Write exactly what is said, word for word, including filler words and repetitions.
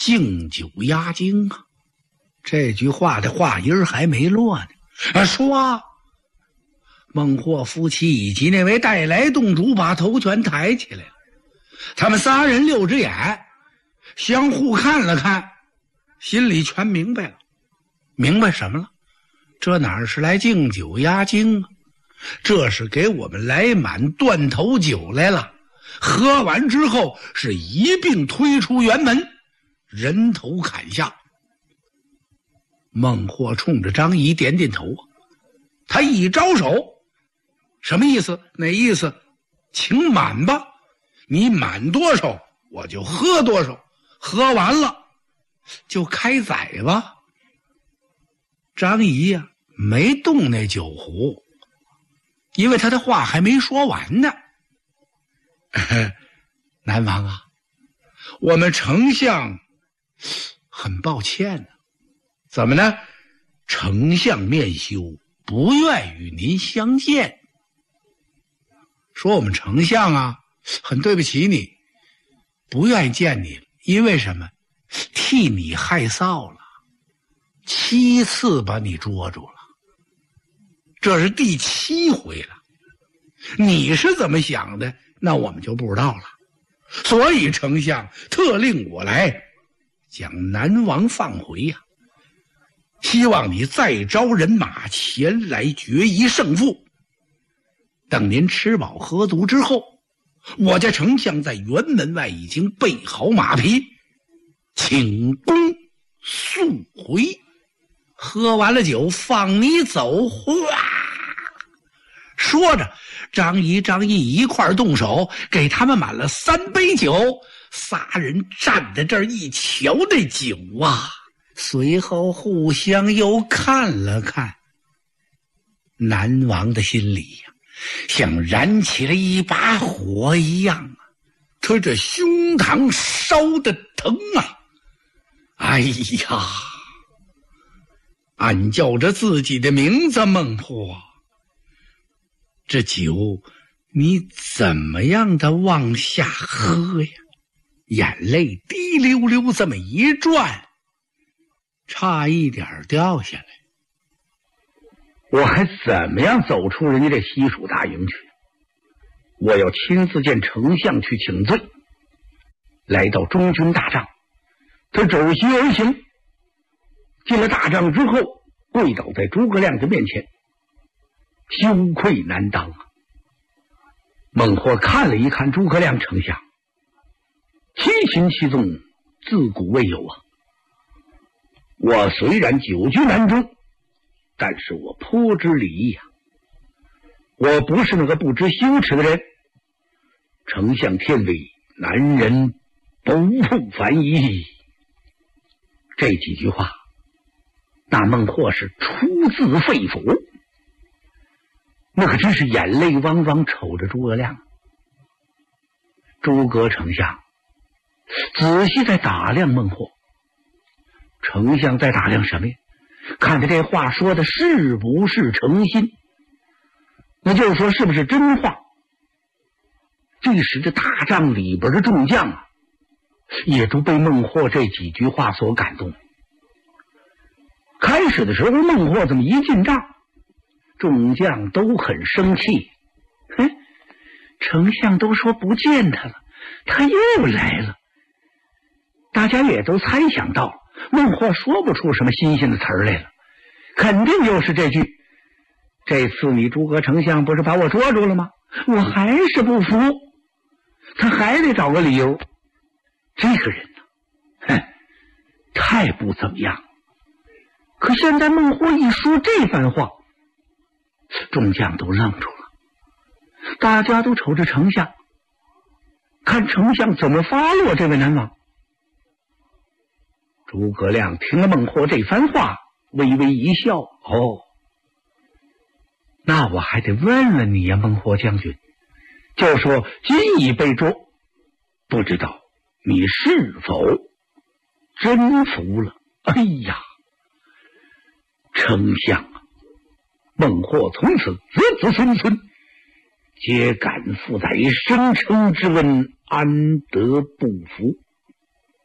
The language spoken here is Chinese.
敬酒压惊啊。这句话的话音还没落呢，啊，唰，孟获夫妻以及那位带来洞主把头全抬起来了。他们仨人六只眼相互看了看，心里全明白了。明白什么了？这哪是来敬酒压惊啊，这是给我们来满断头酒来了。喝完之后是一并推出辕门，人头砍下。孟获冲着张仪点点头，他一招手，什么意思？哪意思？请满吧，你满多少我就喝多少，喝完了就开宰吧。张仪呀、啊、没动那酒壶，因为他的话还没说完呢。南王啊，我们丞相很抱歉呢、啊。怎么呢？丞相面羞，不愿与您相见。说我们丞相啊，很对不起你，不愿意见你，因为什么？替你害臊了，七次把你捉住了，这是第七回了。你是怎么想的？那我们就不知道了。所以丞相特令我来将南王放回呀、啊。希望你再招人马前来决一胜负。等您吃饱喝足之后，我家丞相在辕门外已经备好马匹，请公速回。喝完了酒，放你走。哗！说着，张仪、张毅一块动手，给他们满了三杯酒。仨人站在这儿一瞧那酒啊，随后互相又看了看。南王的心里呀、啊，像燃起了一把火一样啊，他这胸膛烧得疼啊！哎呀，俺叫着自己的名字孟获，这酒你怎么样的往下喝呀？眼泪滴溜溜这么一转，差一点掉下来。我还怎么样走出人家这西蜀大营去？我要亲自见丞相去请罪。来到中军大帐，他走席而行，进了大帐之后，跪倒在诸葛亮的面前，羞愧难当啊！孟获看了一看诸葛亮丞相，七擒七纵，自古未有啊！我虽然久居南中，但是我颇知礼义啊，我不是那个不知羞耻的人。丞相天威，南人不复反矣。这几句话，那孟获是出自肺腑，那可真是眼泪汪汪瞅着诸葛亮。诸葛丞相仔细在打量孟获，丞相在打量什么呀？看他这话说的是不是诚心，那就是说是不是真话。这时这大帐里边的众将啊，也都被孟获这几句话所感动。开始的时候，孟获这么一进帐，众将都很生气。嘿，丞相都说不见他了，他又来了。大家也都猜想到孟获说不出什么新鲜的词儿来了，肯定就是这句：这次你诸葛丞相不是把我捉住了吗？我还是不服。他还得找个理由。这个人呢，哼，太不怎么样。可现在孟获一说这番话，众将都愣住了，大家都瞅着丞相，看丞相怎么发落这位南王。诸葛亮听了孟获这番话，微微一笑：哦，那我还得问问你呀、啊，孟获将军，就说今已被捉，不知道你是否真服了？哎呀，丞相啊，孟获从此子子孙孙皆感负在生称之恩，安得不服？